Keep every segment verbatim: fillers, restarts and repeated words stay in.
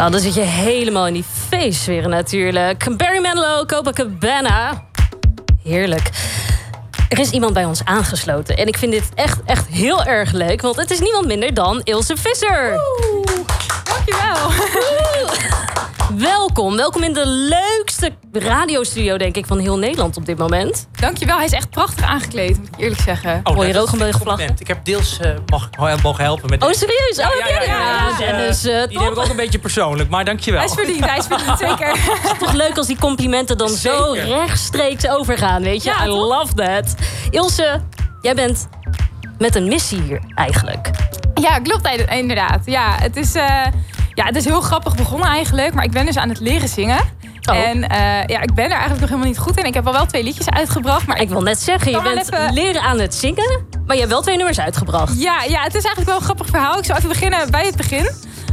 Nou, dan zit je helemaal in die feestsfeer natuurlijk. Barry Manilow, Copacabana. Heerlijk. Er is iemand bij ons aangesloten. En ik vind dit echt, echt heel erg leuk. Want het is niemand minder dan Ilse Visser. Oeh, dankjewel. Welkom. Welkom in de leukste radiostudio, denk ik, van heel Nederland op dit moment. Dankjewel. Hij is echt prachtig aangekleed, moet ik eerlijk zeggen. Oh, Hoor je dat Rogenburg is een vlaggen? compliment. Ik heb deels uh, mag, mogen helpen met Oh, dit. serieus? Oh, Ja, ja, ja, ja, ja, ja. En dus, uh, Die neem ik ook een beetje persoonlijk, maar dankjewel. Hij is verdiend, hij is verdiend, zeker. toch leuk als die complimenten dan zo Zeker. rechtstreeks overgaan, weet je? Ja, I toch? love that. Ilse, jij bent met een missie hier eigenlijk. Ja, klopt inderdaad. Ja, het is, uh, ja, het is heel grappig begonnen eigenlijk. Maar ik ben dus aan het leren zingen. Oh. En uh, ja, ik ben er eigenlijk nog helemaal niet goed in. Ik heb al wel twee liedjes uitgebracht. Maar Ik wil net zeggen, je Kan wel bent even- leren aan het zingen, maar je hebt wel twee nummers uitgebracht. Ja, ja, het is eigenlijk wel een grappig verhaal. Ik zal even beginnen bij het begin.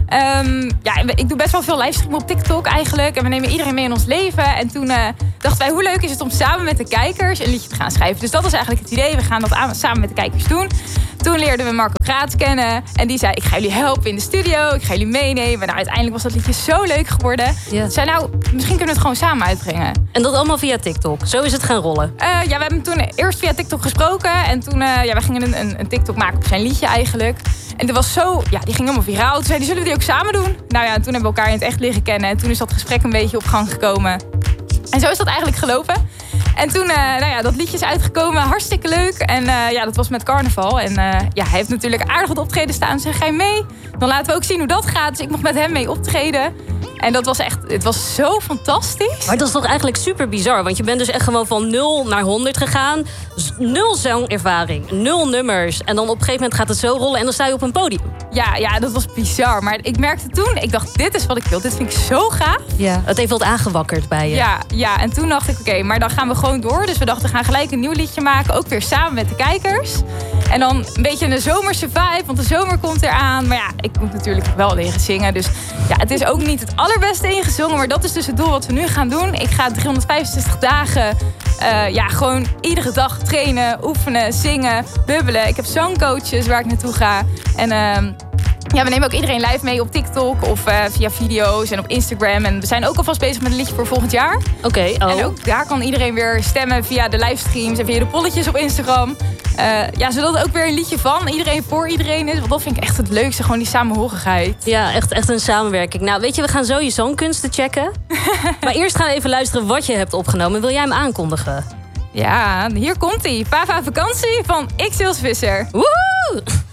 Um, ja, ik doe best wel veel livestreamen op TikTok eigenlijk. En we nemen iedereen mee in ons leven. En toen uh, dachten wij, hoe leuk is het om samen met de kijkers een liedje te gaan schrijven. Dus dat was eigenlijk het idee. We gaan dat aan, samen met de kijkers doen. Toen leerden we Marco Kraats kennen. En die zei, ik ga jullie helpen in de studio. Ik ga jullie meenemen. Nou, uiteindelijk was dat liedje zo leuk geworden. Ja. Ik zei, nou, misschien kunnen we het gewoon samen uitbrengen. En dat allemaal via TikTok. Zo is het gaan rollen. Uh, ja, we hebben toen eerst via TikTok gesproken. En toen, uh, ja, we gingen een, een, een TikTok maken op zijn liedje eigenlijk. En dat was zo, ja, die ging helemaal viraal. Toen zeiden, zullen we die ook samen doen? Nou ja, en toen hebben we elkaar in het echt leren kennen. En toen is dat gesprek een beetje op gang gekomen. En zo is dat eigenlijk gelopen. En toen, uh, nou ja, dat liedje is uitgekomen. Hartstikke leuk. En uh, ja, dat was met carnaval. En uh, ja, hij heeft natuurlijk aardig wat optreden staan. Zeg, ga je mee? Dan laten we ook zien hoe dat gaat. Dus ik mocht met hem mee optreden. En dat was echt, het was zo fantastisch. Maar dat is toch eigenlijk super bizar. Want je bent dus echt gewoon van nul naar honderd gegaan. Z- Nul zangervaring, nul nummers. En dan op een gegeven moment gaat het zo rollen en dan sta je op een podium. Ja, ja, dat was bizar. Maar ik merkte toen, ik dacht, dit is wat ik wil. Dit vind ik zo gaaf. Ja. Het heeft wat aangewakkerd bij je. Ja, ja, en toen dacht ik, oké, okay, maar dan gaan we gewoon door. Dus we dachten, we gaan gelijk een nieuw liedje maken. Ook weer samen met de kijkers. En dan een beetje een zomerse vibe, want de zomer komt eraan. Maar ja, ik moet natuurlijk wel leren zingen. Dus ja, het is ook niet het allerbeste ingezongen. Maar dat is dus het doel wat we nu gaan doen. Ik ga driehonderdvijfenzestig dagen uh, ja, gewoon iedere dag trainen, oefenen, zingen, bubbelen. Ik heb zangcoaches waar ik naartoe ga. En uh, ja, we nemen ook iedereen live mee op TikTok of uh, via video's en op Instagram. En we zijn ook alvast bezig met een liedje voor volgend jaar. Oké, okay, oh. En ook daar kan iedereen weer stemmen via de livestreams en via de polletjes op Instagram. Uh, ja, zodat het ook weer een liedje van iedereen voor iedereen is. Want dat vind ik echt het leukste, gewoon die samenhorigheid. Ja, echt, echt een samenwerking. Nou, weet je, we gaan zo je zangkunsten checken. Maar eerst gaan we even luisteren wat je hebt opgenomen. Wil jij hem aankondigen? Ja, hier komt hij. Pava Vakantie van X Ilse Visser. Woehoe!